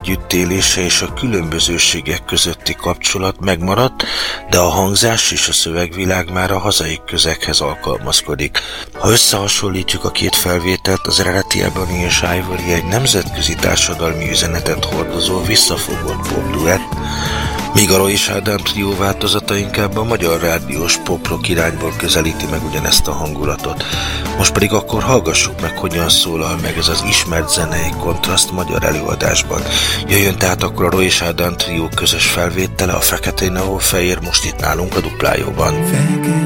együttélése és a különbözőségek közötti kapcsolat megmaradt, de a hangzás és a szövegvilág már a hazai közeghez alkalmazkodik. Ha összehasonlítjuk a két felvételt, az eredeti Ebony és Ivory egy nemzetközi társadalmi üzenetet hordozó visszafogott popduett, míg a Roy és Ádám trió változata inkább a magyar rádiós pop-rock irányból közelíti meg ugyanezt a hangulatot. Most pedig akkor hallgassuk meg, hogyan szólal meg ez az ismert zenei kontraszt magyar előadásban. Jöjjön tehát akkor a Roy és Ádám trió közös felvétele, a Feketén ahol fehér, most itt nálunk a Duplájóban.